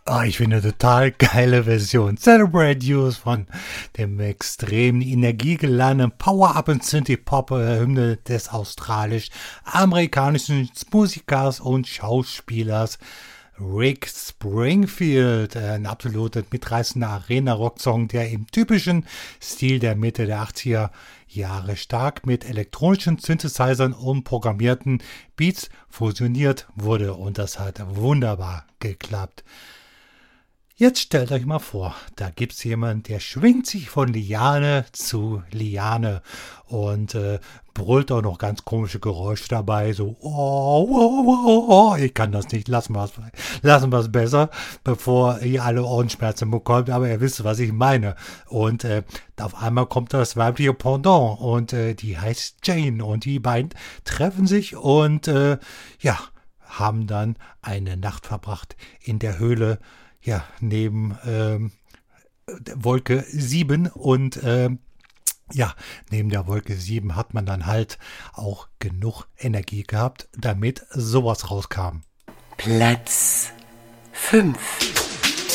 Ich finde eine total geile Version. Celebrate Youth von dem extrem energiegeladenen Power-Up- und Synthie-Pop-Hymne des australisch-amerikanischen Musikers und Schauspielers Rick Springfield. Ein absolut mitreißender Arena-Rock-Song, der im typischen Stil der Mitte der 80er Jahre stark mit elektronischen Synthesizern und programmierten Beats fusioniert wurde. Und das hat wunderbar geklappt. Jetzt stellt euch mal vor, da gibt's jemanden, der schwingt sich von Liane zu Liane und brüllt auch noch ganz komische Geräusche dabei, so ich kann das nicht, lassen wir's besser, bevor ihr alle Ohrenschmerzen bekommt, aber ihr wisst, was ich meine. Und auf einmal kommt das weibliche Pendant und die heißt Jane und die beiden treffen sich und haben dann eine Nacht verbracht in der Höhle, ja, neben Wolke 7 und neben der Wolke 7 hat man dann halt auch genug Energie gehabt, damit sowas rauskam. Platz 5.